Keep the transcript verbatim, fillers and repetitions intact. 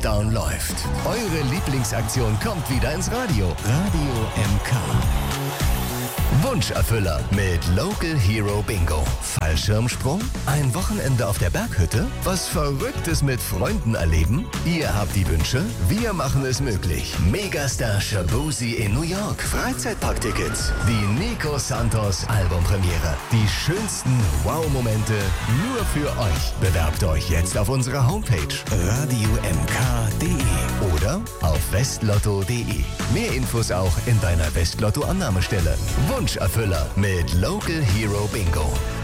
Countdown läuft. Eure Lieblingsaktion kommt wieder ins Radio. Radio M K. Wunscherfüller mit Local Hero Bingo. Fallschirmsprung? Ein Wochenende auf der Berghütte? Was Verrücktes mit Freunden erleben? Ihr habt die Wünsche, wir machen es möglich. Megastar Shaboozey in New York. Freizeitparktickets. Die Nico Santos Albumpremiere. Die schönsten Wow-Momente nur für euch. Bewerbt euch jetzt auf unserer Homepage radio m k punkt d e oder auf westlotto punkt d e. Mehr Infos auch in deiner Westlotto-Annahmestelle. Wunscherfüller mit Local Hero Bingo.